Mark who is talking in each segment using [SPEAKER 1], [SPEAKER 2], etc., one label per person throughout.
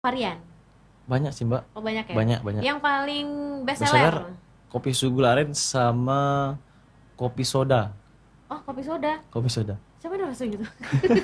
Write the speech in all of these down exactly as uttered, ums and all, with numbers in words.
[SPEAKER 1] Varian?
[SPEAKER 2] Banyak sih Mbak.
[SPEAKER 1] Oh banyak ya?
[SPEAKER 2] Banyak, banyak.
[SPEAKER 1] Yang paling best
[SPEAKER 2] Bestseller
[SPEAKER 1] seller?
[SPEAKER 2] kopi susu aren sama kopi soda.
[SPEAKER 1] Oh kopi soda.
[SPEAKER 2] Kopi soda.
[SPEAKER 1] Siapa ada rasa gitu?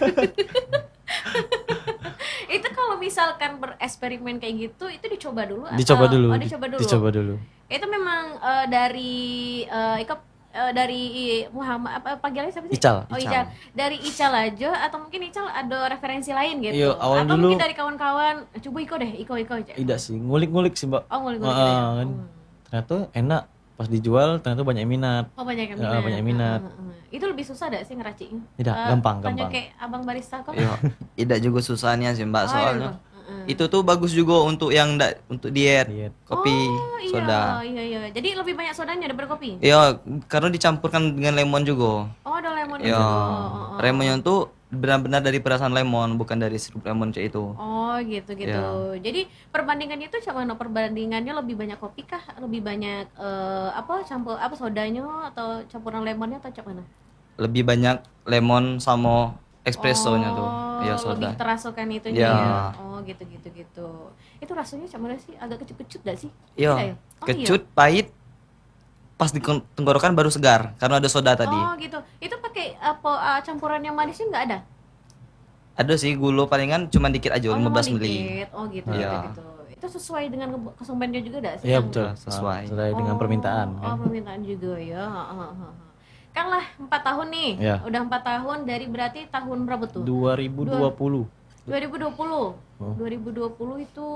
[SPEAKER 1] Itu kalau misalkan bereksperimen kayak gitu, itu dicoba dulu atau?
[SPEAKER 2] Dicoba dulu.
[SPEAKER 1] Oh dicoba dulu.
[SPEAKER 2] Dicoba dulu.
[SPEAKER 1] Itu memang uh, dari uh, Ika uh, dari Muhammad apa panggilannya siapa sih?
[SPEAKER 2] Ical.
[SPEAKER 1] Oh Ical. Dari Ical aja atau mungkin Ical ada referensi lain gitu?
[SPEAKER 2] Iya, awal
[SPEAKER 1] atau
[SPEAKER 2] dulu,
[SPEAKER 1] mungkin dari kawan-kawan, coba Iko deh, Iko Iko aja.
[SPEAKER 2] tidak sih, ngulik-ngulik sih Mbak.
[SPEAKER 1] Oh ngulik-ngulik
[SPEAKER 2] uh,
[SPEAKER 1] gitu ya?
[SPEAKER 2] kan.
[SPEAKER 1] Hmm.
[SPEAKER 2] Ternyata enak. Pas dijual ternyata banyak yang minat.
[SPEAKER 1] Oh banyak yang
[SPEAKER 2] Ya,
[SPEAKER 1] minat.
[SPEAKER 2] banyak yang minat.
[SPEAKER 1] Uh, uh, uh. Itu lebih susah gak sih ngeraciknya?
[SPEAKER 2] Tidak,
[SPEAKER 1] Uh,
[SPEAKER 2] gampang,
[SPEAKER 1] tanya
[SPEAKER 2] gampang.
[SPEAKER 1] kayak abang barista kok.
[SPEAKER 3] Iya, tidak juga susahnya sih Mbak,
[SPEAKER 1] Oh,
[SPEAKER 3] soalnya
[SPEAKER 1] iya, uh-uh.
[SPEAKER 3] itu tuh bagus juga untuk yang ndak untuk diet,
[SPEAKER 2] Diet.
[SPEAKER 3] kopi,
[SPEAKER 1] Oh iya,
[SPEAKER 3] soda.
[SPEAKER 1] iya iya. Jadi lebih banyak sodanya daripada kopi?
[SPEAKER 3] Iya, karena dicampurkan dengan lemon juga.
[SPEAKER 1] Oh ada lemon
[SPEAKER 3] Iya,
[SPEAKER 1] juga. Oh, oh, oh.
[SPEAKER 3] lemonnya tuh benar-benar dari perasan lemon, bukan dari sirup lemon kayak itu.
[SPEAKER 1] Oh gitu gitu.
[SPEAKER 3] Ya.
[SPEAKER 1] Jadi perbandingannya itu cuma perbandingannya lebih banyak kopi kah? Lebih banyak eh, apa campur apa sodanya atau campuran lemonnya atau cak mana?
[SPEAKER 3] Lebih banyak lemon sama espressonya tuh. Iya,
[SPEAKER 1] Oh, lebih
[SPEAKER 3] soda.
[SPEAKER 1] terasukan itunya
[SPEAKER 3] Ya.
[SPEAKER 1] ya. Oh gitu gitu gitu. Itu rasanya cak mana sih? Agak kecut-kecut gak sih? Tidak
[SPEAKER 3] Iya,
[SPEAKER 1] ya? Oh,
[SPEAKER 3] kecut, pahit, pas di tenggorokan baru segar karena ada soda
[SPEAKER 1] iya.
[SPEAKER 3] tadi.
[SPEAKER 1] Oh gitu. Itu pakai apa uh, campuran yang manisnya nggak ada?
[SPEAKER 3] Ada sih gula palingan cuma dikit aja,
[SPEAKER 1] Oh,
[SPEAKER 3] lima belas
[SPEAKER 1] cuma
[SPEAKER 3] mili.
[SPEAKER 1] dikit. Oh gitu
[SPEAKER 3] Iya.
[SPEAKER 1] gitu gitu. Itu sesuai dengan ke- kesumennya juga gak sih?
[SPEAKER 2] Iya
[SPEAKER 1] yang-
[SPEAKER 2] betul,
[SPEAKER 3] Sesuai.
[SPEAKER 2] sesuai dengan
[SPEAKER 1] Oh,
[SPEAKER 2] permintaan
[SPEAKER 1] Oh,
[SPEAKER 2] kan.
[SPEAKER 1] permintaan juga ya. Ha, ha, ha, ha. Kan lah empat tahun nih.
[SPEAKER 2] Iya.
[SPEAKER 1] Udah empat tahun dari berarti tahun berapa tuh?
[SPEAKER 2] dua ribu dua puluh.
[SPEAKER 1] dua ribu dua puluh.
[SPEAKER 2] Oh.
[SPEAKER 1] dua ribu dua puluh itu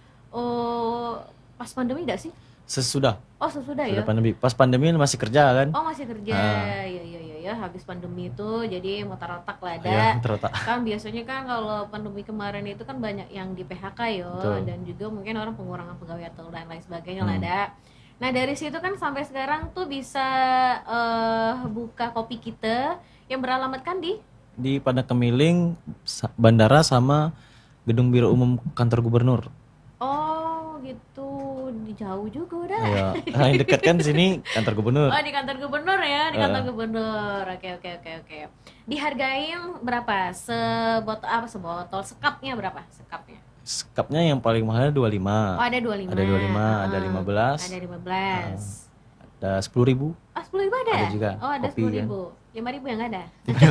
[SPEAKER 1] oh, pas pandemi gak sih?
[SPEAKER 2] Sesudah,
[SPEAKER 1] Oh, sesudah ya.
[SPEAKER 2] sudah pandemi. Pas pandemi masih kerja kan?
[SPEAKER 1] Oh, masih kerja.
[SPEAKER 2] Ah.
[SPEAKER 1] Ya ya ya ya, habis pandemi itu jadi mutar otak lah ada.
[SPEAKER 2] Iya, terletak.
[SPEAKER 1] Kan biasanya kan kalau pandemi kemarin itu kan banyak yang di P H K yo.
[SPEAKER 2] Betul.
[SPEAKER 1] Dan juga mungkin orang pengurangan pegawai atau dan lain sebagainya lah
[SPEAKER 2] Hmm.
[SPEAKER 1] ada. Nah dari situ kan sampai sekarang tuh bisa eh, buka kopi kita yang beralamatkan di
[SPEAKER 2] Di Padang Kemiling, sa- bandara sama gedung biro umum kantor gubernur.
[SPEAKER 1] oh gitu di jauh juga udah.
[SPEAKER 2] Iya, nah, yang dekat kan sini kantor gubernur.
[SPEAKER 1] Oh di kantor gubernur ya, di kantor
[SPEAKER 2] Eh.
[SPEAKER 1] gubernur. Oke oke oke oke. Dihargain berapa? Sebotol apa sebotol? Sekapnya berapa? Sekapnya?
[SPEAKER 2] Sekapnya yang paling mahal dua puluh lima.
[SPEAKER 1] Oh ada dua puluh lima.
[SPEAKER 2] Ada dua puluh lima, ada lima belas.
[SPEAKER 1] Ada lima belas.
[SPEAKER 2] Ada sepuluh ribu.
[SPEAKER 1] Ah sepuluh ribu ada?
[SPEAKER 2] Ada juga,
[SPEAKER 1] Oh ada
[SPEAKER 2] kopi
[SPEAKER 1] sepuluh
[SPEAKER 2] kan.
[SPEAKER 1] ribu. Lima ribu yang nggak ada.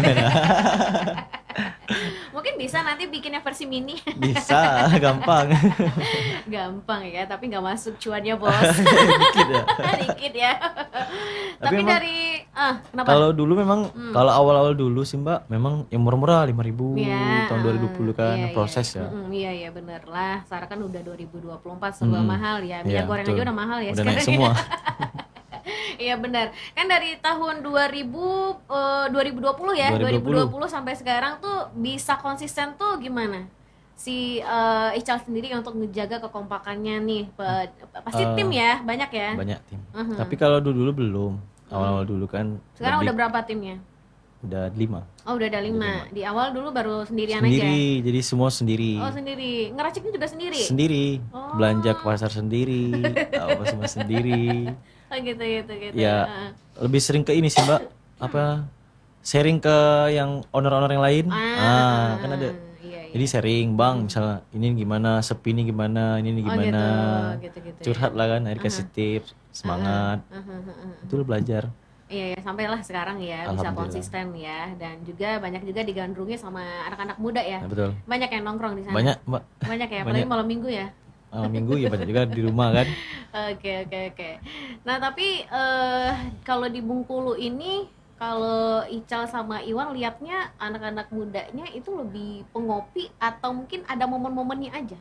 [SPEAKER 1] Mungkin bisa nanti bikinnya versi mini.
[SPEAKER 2] Bisa, gampang.
[SPEAKER 1] Gampang ya, tapi nggak masuk cuannya bos.
[SPEAKER 2] Dikit ya.
[SPEAKER 1] Dikit ya.
[SPEAKER 2] Tapi
[SPEAKER 1] Tapi,
[SPEAKER 2] emang-
[SPEAKER 1] dari ah kenapa?
[SPEAKER 2] Kalau dulu memang,
[SPEAKER 1] Hmm.
[SPEAKER 2] kalau awal-awal dulu sih Mbak, memang yang murah-murah lima ribu
[SPEAKER 1] Iya,
[SPEAKER 2] tahun dua ribu dua puluh kan,
[SPEAKER 1] iya,
[SPEAKER 2] proses
[SPEAKER 1] iya.
[SPEAKER 2] ya.
[SPEAKER 1] Mm-mm, iya iya bener lah. Sekarang kan udah dua ribu dua puluh empat serba
[SPEAKER 2] Mm-mm.
[SPEAKER 1] mahal ya. Minyak
[SPEAKER 2] Iya,
[SPEAKER 1] goreng
[SPEAKER 2] betul.
[SPEAKER 1] aja udah mahal ya
[SPEAKER 2] Udah naik
[SPEAKER 1] sekarang.
[SPEAKER 2] semua.
[SPEAKER 1] Iya benar. Kan dari tahun dua ribu eh, dua ribu dua puluh ya, dua ribu
[SPEAKER 2] dua ribu dua
[SPEAKER 1] dua puluh sampai sekarang tuh bisa konsisten tuh gimana? Si eh, Ical sendiri untuk ngejaga kekompakannya nih. Pe- pasti
[SPEAKER 2] Eh,
[SPEAKER 1] tim ya, banyak ya.
[SPEAKER 2] Banyak tim.
[SPEAKER 1] Mhm.
[SPEAKER 2] Tapi kalau dulu dulu belum. Awal-awal dulu kan
[SPEAKER 1] Sekarang
[SPEAKER 2] lebih-
[SPEAKER 1] udah berapa timnya?
[SPEAKER 2] udah lima.
[SPEAKER 1] Oh udah ada lima. Di awal dulu baru sendirian aja.
[SPEAKER 2] Sendiri, jadi semua sendiri.
[SPEAKER 1] Oh sendiri. Ngeraciknya juga sendiri.
[SPEAKER 2] Sendiri.
[SPEAKER 1] Oh.
[SPEAKER 2] Belanja ke pasar sendiri, apa semua sendiri.
[SPEAKER 1] Oh gitu gitu gitu.
[SPEAKER 2] Ya,
[SPEAKER 1] Heeh.
[SPEAKER 2] lebih sering ke ini sih Mbak. Apa sharing ke yang owner-owner yang lain. Ah, kan ada.
[SPEAKER 1] Iya, iya.
[SPEAKER 2] Jadi sharing, Bang, misalnya ini gimana, sepi ini gimana, ini, ini
[SPEAKER 1] Oh,
[SPEAKER 2] gimana.
[SPEAKER 1] gitu, gitu, gitu
[SPEAKER 2] Curhat
[SPEAKER 1] ya.
[SPEAKER 2] lah kan, akhirnya kasih tips, semangat.
[SPEAKER 1] Heeh, heeh, heeh.
[SPEAKER 2] Itu lu belajar.
[SPEAKER 1] Iya ya sampailah sekarang ya bisa
[SPEAKER 2] Alhamdulillah.
[SPEAKER 1] konsisten ya dan juga banyak juga digandrungi sama anak-anak muda ya.
[SPEAKER 2] Nah, betul.
[SPEAKER 1] Banyak yang nongkrong di sana.
[SPEAKER 2] Banyak, Mbak.
[SPEAKER 1] Banyak ya, apalagi
[SPEAKER 2] banyak.
[SPEAKER 1] malam minggu ya.
[SPEAKER 2] Malam minggu ya banyak juga di rumah kan.
[SPEAKER 1] Oke oke oke. Nah tapi eh kalau di Bengkulu ini kalau Ical sama Iwan liatnya anak-anak mudanya itu lebih pengopi atau mungkin ada momen-momennya aja.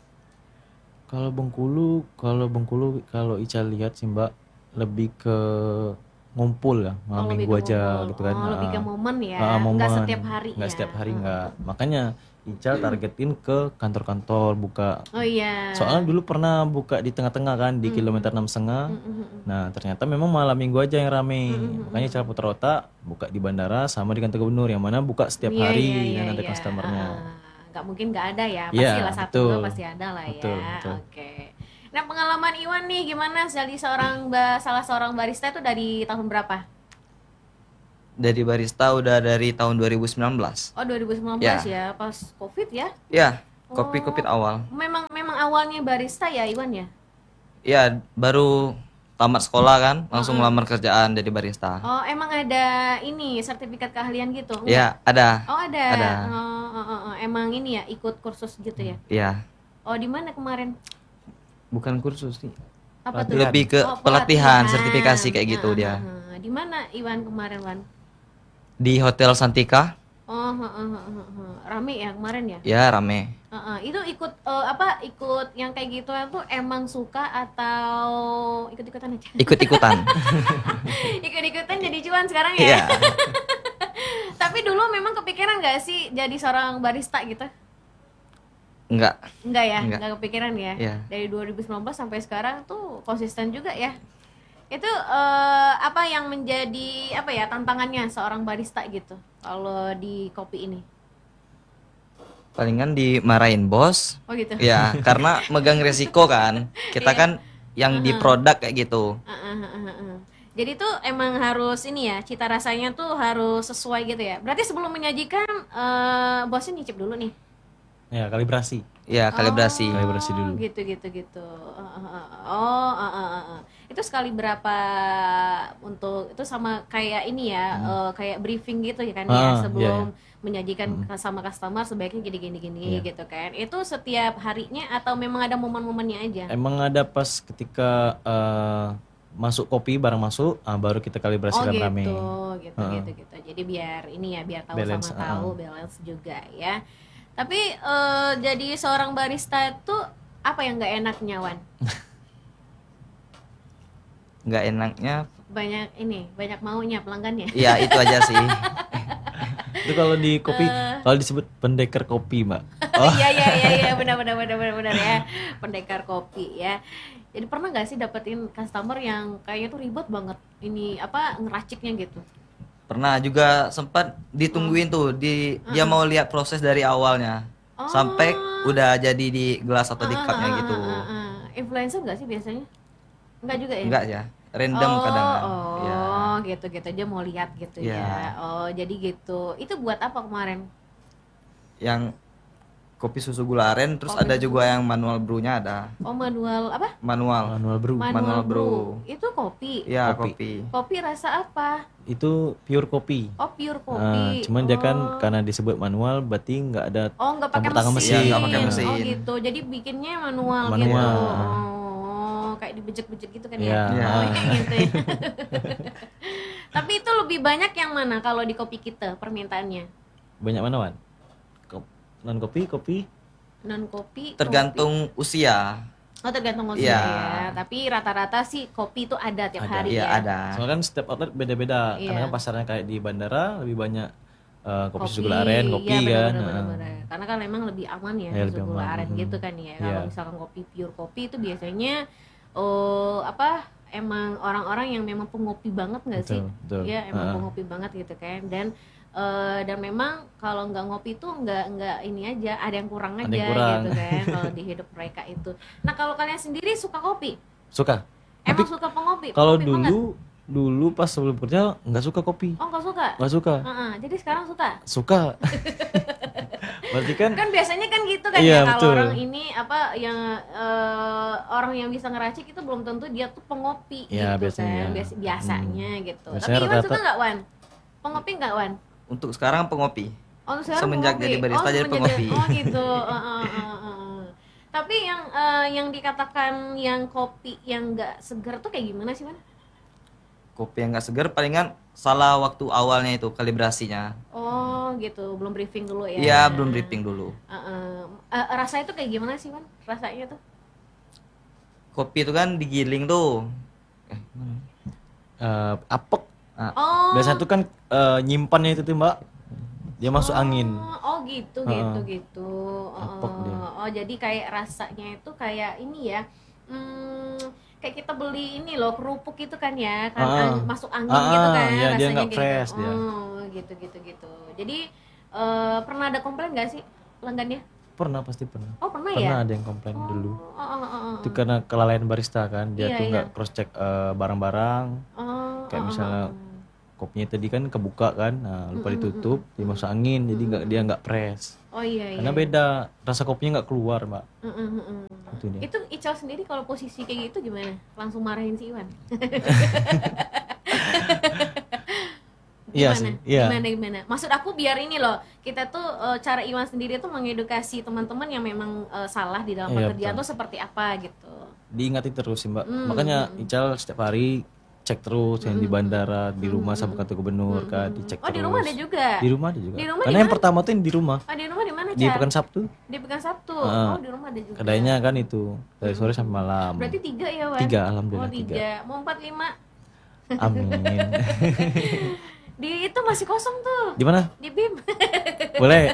[SPEAKER 2] Kalau Bengkulu, kalau Bengkulu kalau Ica lihat sih Mbak lebih ke ngumpul ya, malam
[SPEAKER 1] Oh, lebih
[SPEAKER 2] minggu
[SPEAKER 1] ke
[SPEAKER 2] aja
[SPEAKER 1] momen.
[SPEAKER 2] gitu kan.
[SPEAKER 1] Oh, lebih ke
[SPEAKER 2] Ah.
[SPEAKER 1] momen ya.
[SPEAKER 2] Ah, momen.
[SPEAKER 1] Nggak setiap hari
[SPEAKER 2] Nggak
[SPEAKER 1] ya.
[SPEAKER 2] setiap hari
[SPEAKER 1] Hmm.
[SPEAKER 2] nggak. Makanya Ica targetin ke kantor-kantor buka.
[SPEAKER 1] Oh iya.
[SPEAKER 2] Soalnya dulu pernah buka di tengah-tengah kan di kilometer enam setengah.
[SPEAKER 1] Mm, mm, mm.
[SPEAKER 2] Nah ternyata memang malam minggu aja yang rame. Makanya Ica putar otak buka di bandara sama di kantor gubernur yang mana buka setiap
[SPEAKER 1] Iya,
[SPEAKER 2] hari
[SPEAKER 1] iya,
[SPEAKER 2] dan
[SPEAKER 1] iya,
[SPEAKER 2] ada
[SPEAKER 1] iya.
[SPEAKER 2] customernya.
[SPEAKER 1] Ah, nggak mungkin nggak ada ya.
[SPEAKER 2] Iya,
[SPEAKER 1] Pastilah satu
[SPEAKER 2] betul.
[SPEAKER 1] dua pasti ada lah ya.
[SPEAKER 2] Betul, betul.
[SPEAKER 1] Oke. Nah pengalaman Iwan nih gimana jadi seorang ba- salah seorang barista itu dari tahun berapa?
[SPEAKER 3] Dari barista udah dari tahun dua ribu sembilan belas.
[SPEAKER 1] Oh dua ribu sembilan belas ya, pas COVID ya.
[SPEAKER 3] Ya, Kopi kopi awal.
[SPEAKER 1] Memang memang awalnya barista ya Iwan ya?
[SPEAKER 3] Iya, baru tamat sekolah kan, langsung lamar kerjaan jadi barista.
[SPEAKER 1] Oh, emang ada ini sertifikat keahlian gitu? Enggak?
[SPEAKER 3] Iya, ada.
[SPEAKER 1] Oh, ada.
[SPEAKER 3] Ada.
[SPEAKER 1] Oh, oh, oh, oh. Emang ini ya ikut kursus gitu ya?
[SPEAKER 3] Iya,
[SPEAKER 1] Oh, di mana kemarin?
[SPEAKER 3] bukan kursus sih.
[SPEAKER 1] Apa tuh?
[SPEAKER 3] Lebih ke
[SPEAKER 1] Oh,
[SPEAKER 3] pelatihan, sertifikasi kayak gitu
[SPEAKER 1] Heeh,
[SPEAKER 3] dia.
[SPEAKER 1] heeh. Di mana Iwan kemarin, Wan?
[SPEAKER 3] Di Hotel Santika,
[SPEAKER 1] Oh, heeh, heeh, heeh. Rame ya kemarin ya?
[SPEAKER 3] ya rame.
[SPEAKER 1] Heeh. Itu ikut eh, apa? Ikut yang kayak gitu tuh emang suka atau ikut-ikutan aja?
[SPEAKER 3] Ikut-ikutan.
[SPEAKER 1] Ikut-ikutan jadi cuan sekarang ya?
[SPEAKER 3] Iya.
[SPEAKER 1] Tapi dulu memang kepikiran gak sih jadi seorang barista gitu?
[SPEAKER 3] Enggak.
[SPEAKER 1] Enggak ya?
[SPEAKER 3] Enggak.
[SPEAKER 1] Enggak kepikiran ya?
[SPEAKER 3] Iya.
[SPEAKER 1] Dari dua ribu sembilan belas sampai sekarang tuh konsisten juga ya? Itu eh, apa yang menjadi apa ya tantangannya seorang barista gitu kalau di kopi ini?
[SPEAKER 3] Palingan dimarahin bos.
[SPEAKER 1] Oh gitu?
[SPEAKER 3] Ya, karena megang resiko kan. Kita
[SPEAKER 1] Iya.
[SPEAKER 3] kan yang di produk kayak gitu.
[SPEAKER 1] Heeh, heeh, heeh. Jadi tuh emang harus ini ya, cita rasanya tuh harus sesuai gitu ya. Berarti sebelum menyajikan eh, bosnya nyicip dulu nih.
[SPEAKER 2] Ya, kalibrasi.
[SPEAKER 3] Ya, kalibrasi.
[SPEAKER 1] Oh,
[SPEAKER 2] Kalibrasi dulu.
[SPEAKER 1] gitu gitu gitu. Heeh, heeh. Oh, heeh, heeh, heeh. Itu sekali berapa untuk itu sama kayak ini ya, eh, kayak briefing gitu ya kan ya
[SPEAKER 2] Ah, iya,
[SPEAKER 1] sebelum
[SPEAKER 2] iya.
[SPEAKER 1] menyajikan ke- sama customer sebaiknya gini gini gini
[SPEAKER 2] Iya.
[SPEAKER 1] gitu kan. Itu setiap harinya atau memang ada momen-momennya aja?
[SPEAKER 2] Emang ada pas ketika eh, masuk kopi barang masuk, ah, baru kita
[SPEAKER 1] Oh
[SPEAKER 2] kalibrasikan
[SPEAKER 1] gitu,
[SPEAKER 2] rame.
[SPEAKER 1] gitu,
[SPEAKER 2] Heeh.
[SPEAKER 1] gitu, gitu. Jadi biar ini ya, biar tahu
[SPEAKER 2] Balance,
[SPEAKER 1] sama tahu,
[SPEAKER 2] uh-uh.
[SPEAKER 1] balance juga ya. Tapi eh, jadi seorang barista itu apa yang nggak enaknya, Wan?
[SPEAKER 3] Nggak enaknya,
[SPEAKER 1] Banyak ini, banyak maunya pelanggannya.
[SPEAKER 3] ya itu aja sih.
[SPEAKER 2] Itu kalau di kopi,
[SPEAKER 1] Eh.
[SPEAKER 2] kalau disebut pendekar kopi, Mbak.
[SPEAKER 1] Iya, iya, iya, iya, benar, benar, benar, benar, benar ya. Pendekar kopi ya. Jadi pernah nggak sih dapetin customer yang kayaknya tuh ribet banget ini apa ngeraciknya gitu?
[SPEAKER 3] Pernah juga sempat ditungguin tuh, di dia mau lihat proses dari awalnya sampai udah jadi di gelas atau di
[SPEAKER 1] Ah,
[SPEAKER 3] cupnya
[SPEAKER 1] ah,
[SPEAKER 3] gitu.
[SPEAKER 1] ah, ah, ah. Influencer nggak sih biasanya? Nggak juga ya?
[SPEAKER 3] Enggak ya, random
[SPEAKER 1] oh,
[SPEAKER 3] kadang.
[SPEAKER 1] Oh,
[SPEAKER 3] Ya.
[SPEAKER 1] gitu gitu dia mau lihat gitu
[SPEAKER 3] Ya.
[SPEAKER 1] ya. Oh, jadi gitu. Itu buat apa kemarin?
[SPEAKER 3] Yang kopi susu gula aren, terus
[SPEAKER 1] Kopi
[SPEAKER 3] ada
[SPEAKER 1] susu.
[SPEAKER 3] juga yang manual brew-nya ada.
[SPEAKER 1] Oh, manual apa?
[SPEAKER 3] Manual.
[SPEAKER 2] Manual brew.
[SPEAKER 1] Manual,
[SPEAKER 3] Manual
[SPEAKER 1] brew.
[SPEAKER 3] brew.
[SPEAKER 1] Itu kopi.
[SPEAKER 3] Ya,
[SPEAKER 2] Kopi.
[SPEAKER 3] kopi.
[SPEAKER 1] Kopi rasa apa?
[SPEAKER 2] Itu pure kopi.
[SPEAKER 1] Oh, pure
[SPEAKER 2] Ah,
[SPEAKER 1] kopi.
[SPEAKER 2] cuman dia kan
[SPEAKER 1] Oh.
[SPEAKER 2] karena disebut manual, berarti nggak ada
[SPEAKER 1] Oh, nggak pakai
[SPEAKER 2] campur tangan
[SPEAKER 1] mesin.
[SPEAKER 2] mesin.
[SPEAKER 3] Iya, nggak pakai
[SPEAKER 1] Oh,
[SPEAKER 3] mesin.
[SPEAKER 1] gitu. Jadi bikinnya manual, gitu.
[SPEAKER 2] Manual.
[SPEAKER 1] Oh, kayak dibejek-bejek gitu kan
[SPEAKER 2] Iya.
[SPEAKER 1] ya.
[SPEAKER 3] Iya.
[SPEAKER 1] Oh, kayak gitu ya. Tapi itu lebih banyak yang mana kalau di kopi kita permintaannya?
[SPEAKER 2] banyak mana, Wan? Kop- non kopi, kopi.
[SPEAKER 1] Non kopi.
[SPEAKER 3] Tergantung usia.
[SPEAKER 1] Kopi. Oh, tergantung usia
[SPEAKER 3] Iya.
[SPEAKER 1] ya. Tapi rata-rata sih kopi itu ada tiap
[SPEAKER 2] Ada.
[SPEAKER 1] hari
[SPEAKER 3] Iya,
[SPEAKER 1] ya.
[SPEAKER 3] ada.
[SPEAKER 2] Soalnya kan setiap outlet beda-beda.
[SPEAKER 1] Iya.
[SPEAKER 2] Karena kan pasarnya kayak di bandara lebih banyak eh, kopi, susu gula
[SPEAKER 1] Kopi,
[SPEAKER 2] aren, kopi
[SPEAKER 1] iya,
[SPEAKER 2] kan.
[SPEAKER 1] benar-benar,
[SPEAKER 2] Nah,
[SPEAKER 1] benar-benar. Karena kan memang lebih aman ya
[SPEAKER 2] Iya,
[SPEAKER 1] susu
[SPEAKER 2] lebih
[SPEAKER 1] gula
[SPEAKER 2] aman,
[SPEAKER 1] aren
[SPEAKER 2] mhm.
[SPEAKER 1] gitu kan ya.
[SPEAKER 2] Iya.
[SPEAKER 1] Kalau misalkan kopi pure kopi itu biasanya oh apa emang orang-orang yang memang pengopi banget nggak sih?
[SPEAKER 2] Betul, betul.
[SPEAKER 1] Iya, emang
[SPEAKER 2] Ha-ha.
[SPEAKER 1] pengopi banget gitu kan. Dan eh, dan memang kalau nggak ngopi tuh nggak nggak ini aja, ada yang kurang
[SPEAKER 2] Ada
[SPEAKER 1] aja
[SPEAKER 2] yang kurang.
[SPEAKER 1] gitu kan kalau di hidup mereka itu. Nah, kalau kalian sendiri suka kopi?
[SPEAKER 2] Suka.
[SPEAKER 1] Emang
[SPEAKER 2] Tapi
[SPEAKER 1] suka pengopi?
[SPEAKER 2] Kalau
[SPEAKER 1] Pengopi
[SPEAKER 2] dulu
[SPEAKER 1] banget?
[SPEAKER 2] dulu pas sebelum kerja nggak suka kopi.
[SPEAKER 1] Oh, nggak suka?
[SPEAKER 2] Nggak suka.
[SPEAKER 1] Heeh, jadi sekarang suka?
[SPEAKER 2] Suka. Berarti kan
[SPEAKER 1] Kan biasanya kan gitu kan
[SPEAKER 2] Iya,
[SPEAKER 1] ya kalau
[SPEAKER 2] betul.
[SPEAKER 1] orang ini apa yang eh, orang yang bisa ngeracik itu belum tentu dia tuh pengopi
[SPEAKER 2] Iya,
[SPEAKER 1] gitu
[SPEAKER 2] biasanya.
[SPEAKER 1] kan Bias- biasanya gitu.
[SPEAKER 2] Biasanya
[SPEAKER 1] Tapi Iwan
[SPEAKER 2] rata-rata-
[SPEAKER 1] suka nggak Wan? Pengopi nggak Wan?
[SPEAKER 3] Untuk sekarang pengopi.
[SPEAKER 1] Oh sekarang
[SPEAKER 3] Semenjak
[SPEAKER 1] pengopi.
[SPEAKER 3] jadi barista
[SPEAKER 1] oh,
[SPEAKER 3] jadi
[SPEAKER 1] semenjak
[SPEAKER 3] pengopi.
[SPEAKER 1] Oh gitu. Heeh, heeh, heeh, heeh. Tapi yang eh, yang dikatakan yang kopi yang nggak segar tuh kayak gimana sih Wan?
[SPEAKER 3] Kopi yang nggak segar palingan salah waktu awalnya itu kalibrasinya.
[SPEAKER 1] Oh gitu, belum briefing dulu ya?
[SPEAKER 3] Iya, belum briefing dulu.
[SPEAKER 1] Heeh. Eh, rasanya tuh kayak gimana sih Wan? Rasanya tuh?
[SPEAKER 3] Kopi itu kan digiling tuh. Eh, mana?
[SPEAKER 2] eh, apek.
[SPEAKER 3] Ah,
[SPEAKER 1] Oh.
[SPEAKER 2] Biasanya tuh kan eh, nyimpannya itu tuh, Mbak. Dia masuk
[SPEAKER 1] Oh,
[SPEAKER 2] angin.
[SPEAKER 1] Oh gitu
[SPEAKER 2] Heeh.
[SPEAKER 1] gitu gitu.
[SPEAKER 2] Apek
[SPEAKER 1] Oh,
[SPEAKER 2] dia.
[SPEAKER 1] oh jadi kayak rasanya itu kayak ini ya. Hmm, kayak kita beli ini loh kerupuk itu kan ya, kan
[SPEAKER 2] Ah.
[SPEAKER 1] ang- masuk angin
[SPEAKER 2] Ah,
[SPEAKER 1] gitu kan
[SPEAKER 2] iya, dia
[SPEAKER 1] rasanya
[SPEAKER 2] nggak
[SPEAKER 1] kayak
[SPEAKER 2] fresh
[SPEAKER 1] gitu.
[SPEAKER 2] dia.
[SPEAKER 1] Oh, gitu gitu gitu. Jadi eh, pernah ada komplain gak sih pelanggannya?
[SPEAKER 2] Pernah pasti pernah.
[SPEAKER 1] Oh, pernah,
[SPEAKER 2] Pernah
[SPEAKER 1] ya?
[SPEAKER 2] ada yang komplain
[SPEAKER 1] Oh,
[SPEAKER 2] dulu.
[SPEAKER 1] oh, oh, oh, oh.
[SPEAKER 2] Itu karena kelalaian barista kan. Dia
[SPEAKER 1] Iya,
[SPEAKER 2] tuh
[SPEAKER 1] iya.
[SPEAKER 2] nggak cross check eh, barang-barang.
[SPEAKER 1] Oh,
[SPEAKER 2] kayak
[SPEAKER 1] oh, oh,
[SPEAKER 2] misalnya
[SPEAKER 1] oh.
[SPEAKER 2] kopinya tadi kan kebuka kan, nah lupa
[SPEAKER 1] Mm-mm,
[SPEAKER 2] ditutup, dimasuk angin, jadi nggak dia nggak press.
[SPEAKER 1] Oh iya iya.
[SPEAKER 2] Karena beda, rasa kopinya nggak keluar mbak.
[SPEAKER 1] Mm-mm, mm-mm.
[SPEAKER 2] Itu dia.
[SPEAKER 1] Itu Ical sendiri kalau posisi kayak gitu gimana? Langsung marahin si Iwan?
[SPEAKER 2] Iya
[SPEAKER 1] Gimana?
[SPEAKER 2] sih, iya.
[SPEAKER 1] Gimana gimana? Maksud aku biar ini loh, kita tuh eh, cara Iwan sendiri tuh mengedukasi teman-teman yang memang eh, salah di dalam
[SPEAKER 2] Iya,
[SPEAKER 1] pekerjaan
[SPEAKER 2] betul.
[SPEAKER 1] tuh seperti apa gitu.
[SPEAKER 2] Diingatin terus sih mbak.
[SPEAKER 1] Hmm,
[SPEAKER 2] Makanya
[SPEAKER 1] hmm.
[SPEAKER 2] Ical setiap hari cek terus yang di bandara, di rumah
[SPEAKER 1] hmm,
[SPEAKER 2] sama kantor gubernur kan, dicek
[SPEAKER 1] Oh
[SPEAKER 2] terus.
[SPEAKER 1] di rumah ada juga.
[SPEAKER 2] Di rumah ada juga.
[SPEAKER 1] Di rumah
[SPEAKER 2] Karena
[SPEAKER 1] di
[SPEAKER 2] yang pertama tuh yang di rumah,
[SPEAKER 1] Oh di rumah di mana
[SPEAKER 2] di
[SPEAKER 1] Cal?
[SPEAKER 2] Pekan Sabtu.
[SPEAKER 1] Di Pekan Sabtu.
[SPEAKER 2] Ah.
[SPEAKER 1] Oh di rumah ada juga.
[SPEAKER 2] Kedainya kan itu dari sore sampai malam.
[SPEAKER 1] Berarti tiga ya Wan?
[SPEAKER 2] Tiga, alhamdulillah
[SPEAKER 1] Oh tiga. Mau empat lima?
[SPEAKER 2] Amin.
[SPEAKER 1] Di itu masih kosong tuh.
[SPEAKER 2] Di mana?
[SPEAKER 1] Di B I M.
[SPEAKER 2] Boleh.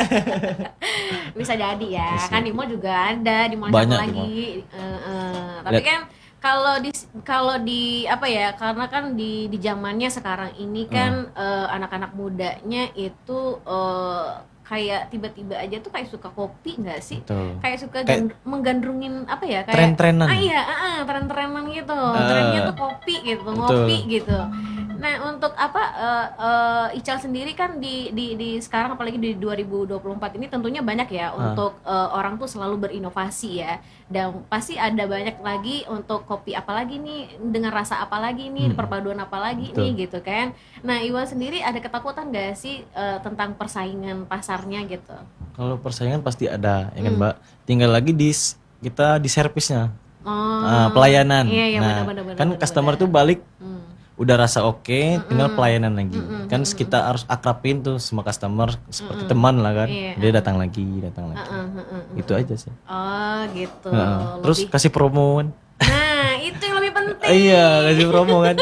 [SPEAKER 1] Bisa jadi ya.
[SPEAKER 2] Bisa
[SPEAKER 1] Kan di mall juga ada, di mall
[SPEAKER 2] Banyak
[SPEAKER 1] satu
[SPEAKER 2] di
[SPEAKER 1] lagi. Eh, eh. Tapi
[SPEAKER 2] Lihat.
[SPEAKER 1] kan kalau di kalau di apa ya? Karena kan di di zamannya sekarang ini kan eh, anak-anak mudanya itu eh, kayak tiba-tiba aja tuh kayak suka kopi nggak sih?
[SPEAKER 2] Betul.
[SPEAKER 1] Kayak suka
[SPEAKER 2] Kayak-
[SPEAKER 1] gandr- menggandrungin apa ya? Kayak
[SPEAKER 2] Tren-trenan.
[SPEAKER 1] Ah iya, ah, ah, tren-trenan gitu.
[SPEAKER 2] Ah.
[SPEAKER 1] Trennya tuh kopi gitu, ngopi gitu. Nah, untuk apa eh, eh, Ical sendiri kan di, di di sekarang apalagi di dua ribu dua puluh empat ini tentunya banyak ya untuk eh, orang tuh selalu berinovasi ya. Dan pasti ada banyak lagi untuk kopi apalagi nih dengan rasa apa lagi nih,
[SPEAKER 2] Hmm.
[SPEAKER 1] perpaduan apa lagi
[SPEAKER 2] Betul.
[SPEAKER 1] nih gitu kan. Nah, Iwan sendiri ada ketakutan gak sih eh, tentang persaingan pasarnya gitu?
[SPEAKER 2] Kalau persaingan pasti ada, ya kan
[SPEAKER 1] Hmm.
[SPEAKER 2] mbak. Tinggal lagi di s- kita di servisnya,
[SPEAKER 1] Oh.
[SPEAKER 2] ah, pelayanan.
[SPEAKER 1] Iya, iya,
[SPEAKER 2] nah,
[SPEAKER 1] benar, benar,
[SPEAKER 2] kan
[SPEAKER 1] benar,
[SPEAKER 2] customer
[SPEAKER 1] benar.
[SPEAKER 2] tuh balik
[SPEAKER 1] Hmm.
[SPEAKER 2] udah rasa oke, tinggal pelayanan lagi.
[SPEAKER 1] Mm-mm,
[SPEAKER 2] Kan kita harus akrabin tuh sama customer seperti
[SPEAKER 1] Mm-mm.
[SPEAKER 2] teman lah kan.
[SPEAKER 1] Iya.
[SPEAKER 2] Dia datang lagi, datang lagi.
[SPEAKER 1] Heeh, heeh, heeh.
[SPEAKER 2] Itu aja sih.
[SPEAKER 1] Oh, gitu.
[SPEAKER 2] Nah, terus
[SPEAKER 1] Lebih-
[SPEAKER 2] kasih promo kan.
[SPEAKER 1] Nah, itu yang lebih penting.
[SPEAKER 2] Iya, kasih promo kan.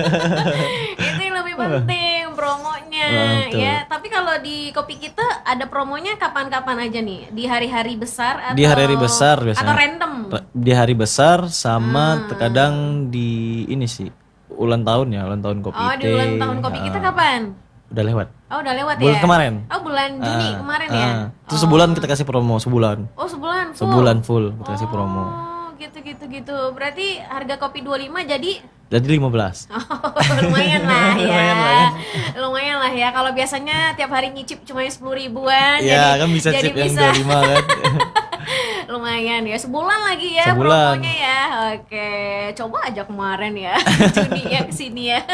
[SPEAKER 1] Itu yang lebih penting promonya
[SPEAKER 2] Wah, betul.
[SPEAKER 1] ya. Tapi kalau di kopi kita ada promonya kapan-kapan aja nih? Di hari-hari besar atau
[SPEAKER 2] Di hari-hari besar biasanya.
[SPEAKER 1] Atau random?
[SPEAKER 2] Ra- Di hari besar sama
[SPEAKER 1] Hmm.
[SPEAKER 2] terkadang di ini sih ulang tahun ya, ulang tahun kopi.
[SPEAKER 1] Oh, di ulang tahun kopi kita
[SPEAKER 2] Ah,
[SPEAKER 1] kapan?
[SPEAKER 2] Udah lewat.
[SPEAKER 1] Oh, udah lewat
[SPEAKER 2] Bulan
[SPEAKER 1] ya?
[SPEAKER 2] kemarin.
[SPEAKER 1] Oh, bulan Juni
[SPEAKER 2] Ah,
[SPEAKER 1] kemarin
[SPEAKER 2] ah.
[SPEAKER 1] ya?
[SPEAKER 2] Terus
[SPEAKER 1] Oh.
[SPEAKER 2] sebulan kita kasih promo, sebulan.
[SPEAKER 1] Oh, sebulan full.
[SPEAKER 2] Sebulan full kita kasih
[SPEAKER 1] Oh,
[SPEAKER 2] promo.
[SPEAKER 1] gitu gitu gitu. Berarti harga kopi dua puluh lima jadi
[SPEAKER 2] Jadi lima belas.
[SPEAKER 1] Oh, lumayan lah ya.
[SPEAKER 2] Lumayan lah ya.
[SPEAKER 1] Lumayan lah ya. Kalau biasanya tiap hari nyicip cuma sepuluh ribuan.
[SPEAKER 2] Iya,
[SPEAKER 1] jadi-
[SPEAKER 2] kan bisa
[SPEAKER 1] jadi
[SPEAKER 2] chip yang
[SPEAKER 1] bisa.
[SPEAKER 2] dua puluh lima kan.
[SPEAKER 1] Lumayan ya, sebulan lagi ya
[SPEAKER 2] Sebulan.
[SPEAKER 1] promonya ya. Oke, coba aja kemarin ya, Juni ya kesini ya.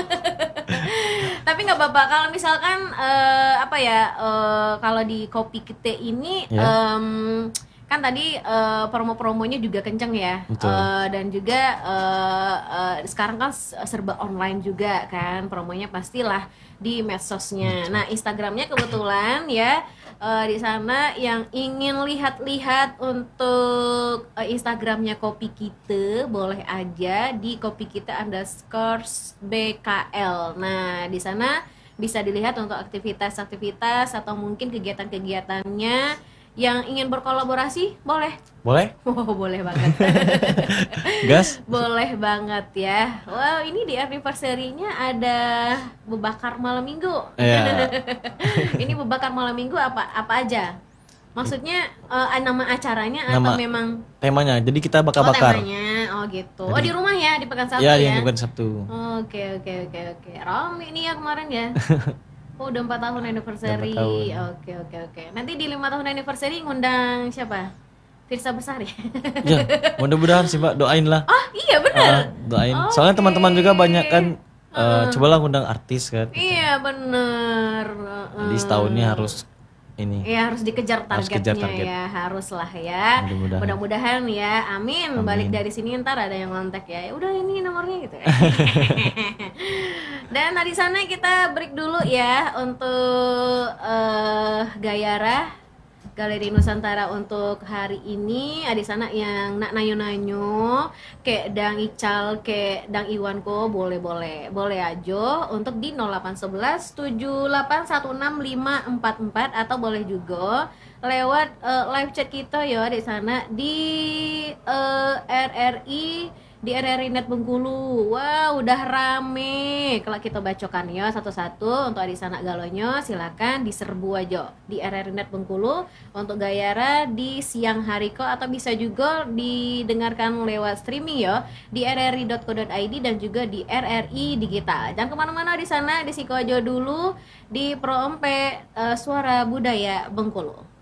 [SPEAKER 1] Tapi nggak apa-apa kalau misalkan eh, apa ya, eh, kalau di kopi kita ini
[SPEAKER 2] Ya.
[SPEAKER 1] em, kan tadi eh, promo-promonya juga kenceng ya.
[SPEAKER 2] Betul.
[SPEAKER 1] Eh, dan juga eh, eh, sekarang kan serba online juga kan, promonya pastilah di medsosnya. Nah, Instagramnya kebetulan ya. Eh, di sana yang ingin lihat-lihat untuk eh, Instagramnya kopi kita boleh aja di kopi kita underscore B K L. Nah di sana bisa dilihat untuk aktivitas-aktivitas atau mungkin kegiatan-kegiatannya yang ingin berkolaborasi boleh.
[SPEAKER 2] Boleh?
[SPEAKER 1] Oh boleh banget.
[SPEAKER 2] Gas?
[SPEAKER 1] Boleh banget ya. Wow, ini di anniversary-nya ada bebakar malam minggu.
[SPEAKER 2] Iya.
[SPEAKER 1] Ini bebakar malam minggu apa apa aja? Maksudnya eh, nama acaranya atau
[SPEAKER 2] Nama-
[SPEAKER 1] memang
[SPEAKER 2] Temanya. Jadi kita
[SPEAKER 1] oh,
[SPEAKER 2] bakar-bakar.
[SPEAKER 1] temanya? Oh gitu. Oh
[SPEAKER 2] Jadi-
[SPEAKER 1] di rumah ya di Pekan Sabtu
[SPEAKER 2] Ya,
[SPEAKER 1] ya.
[SPEAKER 2] yang bukan Sabtu.
[SPEAKER 1] Oke oke oke oke. Rame nih ya kemarin ya. Oh udah empat tahun anniversary.
[SPEAKER 2] Udah empat tahun.
[SPEAKER 1] Oke oke oke. Nanti di lima tahun anniversary ngundang siapa? Firsa Besar ya.
[SPEAKER 2] Ya, mudah-mudahan sih Mbak, doain lah.
[SPEAKER 1] Oh iya benar.
[SPEAKER 2] Ah, doain. Soalnya
[SPEAKER 1] Oke.
[SPEAKER 2] teman-teman juga banyak kan eh, cobalah ngundang artis kan.
[SPEAKER 1] Iya bener.
[SPEAKER 2] Jadi setahunnya harus ini.
[SPEAKER 1] Ya harus dikejar
[SPEAKER 2] Harus
[SPEAKER 1] targetnya
[SPEAKER 2] kejar target.
[SPEAKER 1] ya, haruslah ya.
[SPEAKER 2] Mudah-mudahan.
[SPEAKER 1] Mudah-mudahan ya, amin.
[SPEAKER 2] Amin.
[SPEAKER 1] Balik dari sini ntar ada yang kontak ya. Ya udah ini nomornya gitu. Dan nah, di sana kita break dulu ya untuk eh Gayara Galeri Nusantara untuk hari ini. Ada di sana yang nak nanyo-nanyo kayak Dang Ical, kayak Dang Iwanko boleh-boleh. Boleh aja untuk di nol delapan satu satu tujuh delapan satu enam lima empat empat atau boleh juga lewat eh, live chat kita ya di sana di eh, R R I di R R I Net Bengkulu. Wah, udah rame. Kalau kita bacokan ya satu-satu untuk Adisa Anak Galonyo, silakan diserbu aja di R R I Net Bengkulu untuk Gayara di siang hari kok, atau bisa juga didengarkan lewat streaming ya di r r i dot co dot i d dan juga di R R I Digital. Jangan kemana-mana di sana, di Siko aja dulu di Pro Empe uh, Suara Budaya Bengkulu.